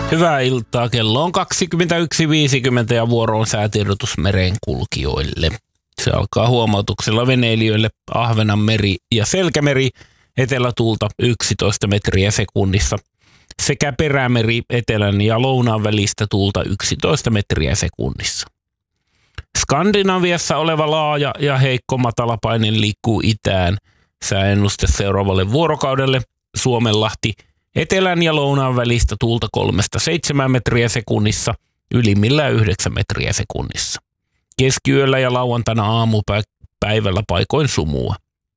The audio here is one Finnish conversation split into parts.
Hyvää iltaa. Kello on 21.50 ja vuoro on säätiedotus merenkulkijoille. Se alkaa huomautuksella veneilijöille Ahvenanmeri ja Selkämeri, etelätuulta 11 metriä sekunnissa, sekä Perämeri etelän ja lounaan välistä tuulta 11 metriä sekunnissa. Skandinaviassa oleva laaja ja heikko matalapaine liikkuu itään. Sääennuste seuraavalle vuorokaudelle: Suomenlahti etelän ja lounaan välistä tuulta 3-7 metriä sekunnissa, ylimmillään 9 metriä sekunnissa. Keskiyöllä ja lauantaina aamupäivällä paikoin sumua.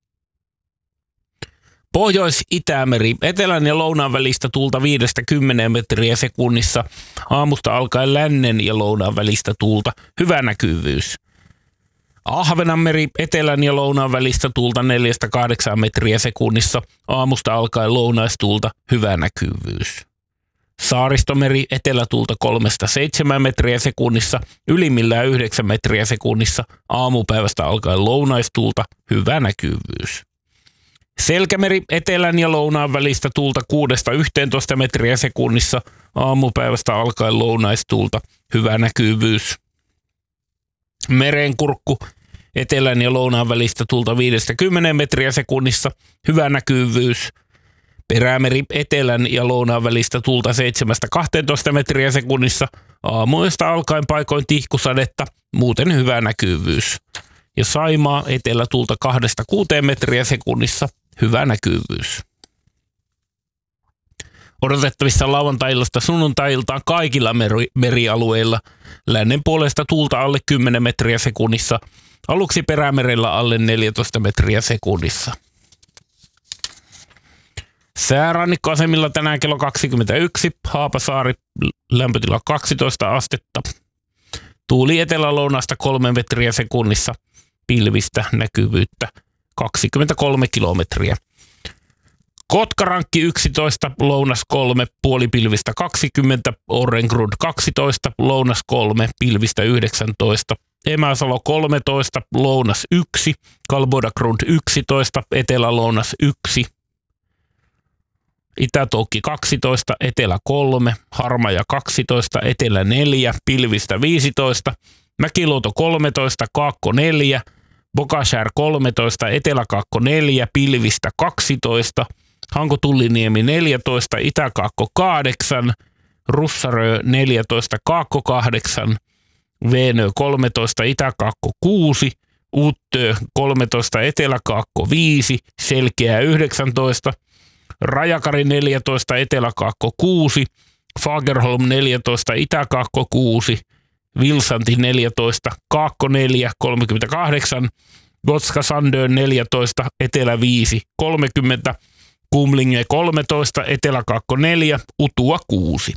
Pohjois-Itämeri etelän ja lounaan välistä tuulta 5-10 metriä sekunnissa, aamusta alkaen lännen ja lounaan välistä tuulta, hyvä näkyvyys. Ahvenanmeri etelän ja lounaan välistä tuulta 4-8 metriä sekunnissa, aamusta alkaen lounaistuulta, hyvä näkyvyys. Saaristomeri etelätuulta 3-7 metriä sekunnissa, ylimmillään 9 metriä sekunnissa, aamupäivästä alkaen lounaistuulta, hyvä näkyvyys. Selkämeri etelän ja lounaan välistä tuulta 6-11 metriä sekunnissa, aamupäivästä alkaen lounaistuulta, hyvä näkyvyys. Merenkurkku etelän ja lounaan välistä tuulta 5-10 metriä sekunnissa, hyvä näkyvyys. Perämeri etelän ja lounaan välistä tuulta 7-12 metriä sekunnissa, aamuista alkaen paikoin tihkusadetta, muuten hyvä näkyvyys. Ja Saimaa etelätuulta 2-6 metriä sekunnissa, hyvä näkyvyys. Odotettavissa lauantai-illasta sunnuntai-iltaan kaikilla merialueilla, lännen puolesta tuulta alle 10 metriä sekunnissa, aluksi Perämerellä alle 14 metriä sekunnissa. Säärannikkoasemilla tänään kello 21, Haapasaari lämpötila 12 astetta, tuuli etelälounasta 3 metriä sekunnissa, pilvistä näkyvyyttä 23 kilometriä. Kotkarankki 11, lounas 3, puolipilvistä 20, Orrengrund 12, lounas 3, pilvistä 19, Emäsalo 13, lounas 1, Kalbodagrund 11, etelälounas 1, Itä-Toukki 12, etelä 3, Harmaja 12, etelä 4, pilvistä 15, Mäkiluoto 13, Kaakko 4, Bokashär 13, etelä-Kaakko 4, pilvistä 12, Hanko-Tulliniemi 14, Itä-Kaakko 8, Russarö 14, Kaakko 8, Veenö 13, Itä-Kaakko 6, Uttö 13, Etelä-Kaakko 5, Selkeä 19, Rajakari 14, Etelä-Kaakko 6, Fagerholm 14, Itä-Kaakko 6, Vilsanti 14, Kaakko 4, 38, Gotska Sandön 14, Etelä 5, 30, Kumlinge 13, Etelä-Kaakko 4, Utua 6.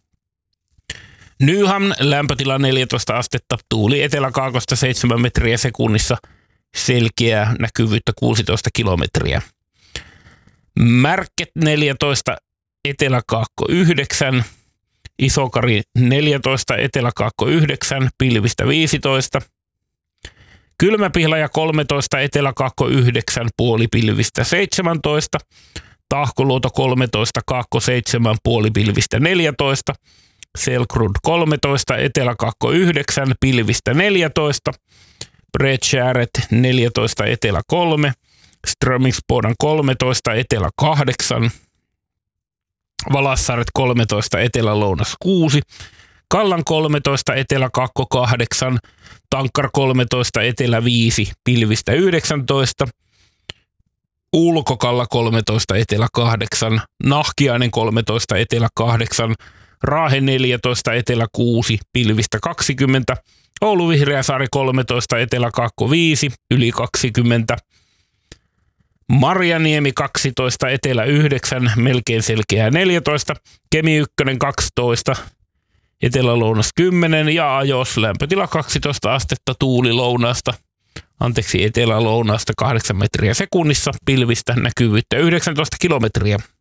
Nyhamn lämpötila 14 astetta, tuuli eteläkaakosta 7 metriä sekunnissa, selkeää näkyvyyttä 16 kilometriä. Märket 14, Etelä-Kaakko 9, Isokari 14, Etelä-Kaakko 9, pilvistä 15. Kylmäpihlaja 13, Etelä-Kaakko 9, puolipilvistä 17. Tahkoluoto 13, Kaakko 7, puolipilvistä 14. Selkrund 13, Etelä-Kaakko 9, pilvistä 14. Bredskäret 14, Etelä 3. Strömingsbodan 13, Etelä 8. Valassaaret 13, Etelä-lounas 6. Kallan 13, Etelä-Kaakko 8. Tankkar 13, Etelä 5, pilvistä 19. Ulkokalla 13, Etelä 8. Nahkiainen 13, Etelä 8. Raahe 14, Etelä 6, pilvistä 20. Oulu Vihreäsaari 13, Etelä-Kaakko 5, yli 20. Marjaniemi 12, Etelä 9, melkein selkeää 14. Kemi 1 12, Etelä-lounas 10 ja Ajos lämpötila 12 astetta, tuuli etelä-lounasta 8 metriä sekunnissa, pilvistä näkyvyyttä 19 kilometriä.